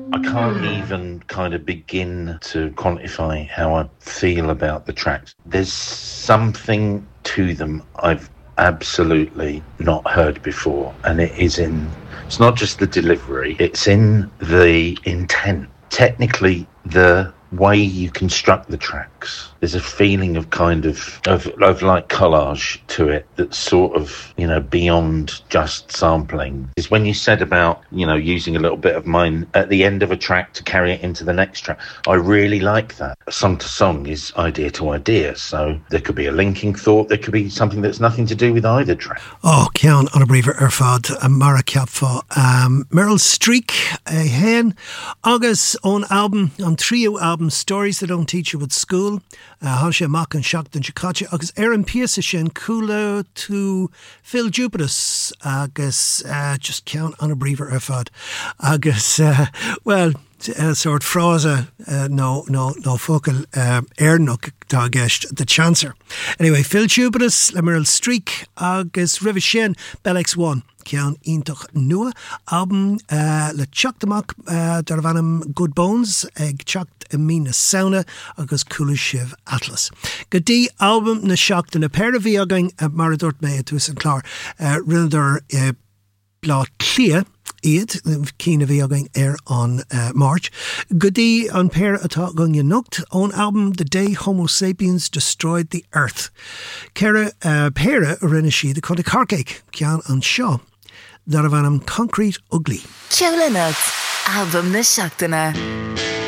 I can't even kind of begin to quantify how I feel about the tracks. There's something to them I've absolutely not heard before, and it's not just the delivery, it's in the intent. Technically, the way you construct the tracks, there's a feeling of kind of like collage to it that's sort of, beyond just sampling. Is when you said about, using a little bit of mine at the end of a track to carry it into the next track. I really like that. Song to song is idea to idea, so there could be a linking thought, there could be something that's nothing to do with either track. Oh, Cian on a briever Fad, Mara Capfa, Meryl Streak, hen, August on album, on trio album, Stories That Don't Teach You at School, Hansha Mac and Shocked and Chikachi, August Aaron Pierce Shin, Kula to Phil Jupitus, August, just Cian on a briever Fad, August, sort frase no focal airnock tagest the chancer. Anyway, Phil Jupitus, Meryl Streak, August Rivishen, Bellex1. Cian Intoch Nua album le Chucktamach Darvanam Good Bones Egg Chucked Amina Sauna agus Kulishiv Atlas. Gadi album na Shocked na pair of Viaging Maradort May to St. Clar Rilder Bla Clia Iad Keen of Viaging air on March. Gadi on pair atá going Nukt on album The Day Homo Sapiens Destroyed the Earth. Kera Pera Renishi the Conde Carcake Cian on Shaw. Daravanam Concrete Ugly. Chola Nuts, album na Shockdana.